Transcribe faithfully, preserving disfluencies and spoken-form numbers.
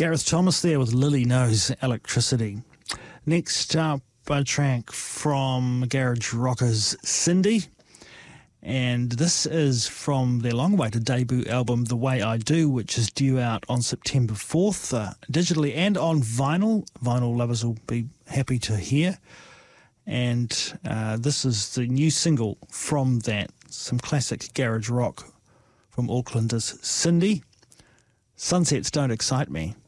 Gareth Thomas there with Lily Knows Electricity. Next up, a track from Garage Rockers Cindy. And this is from their long-awaited debut album, The Way I Do, which is due out on September fourth, uh, digitally and on vinyl. Vinyl lovers will be happy to hear. And uh, this is the new single from that. Some classic garage rock from Aucklanders Cindy. Sunsets Don't Excite Me.